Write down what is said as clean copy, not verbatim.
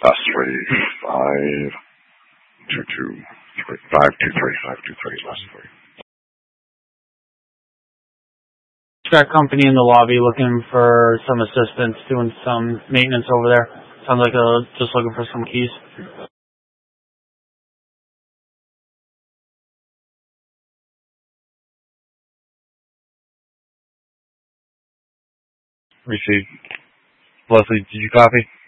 Last 3, 5, 2, 2, 3, 5, 2, 3, 5, 2, 3, last 3. Got company in the lobby looking for some assistance doing some maintenance over there. Sounds like just looking for some keys. Received. Leslie, did you copy?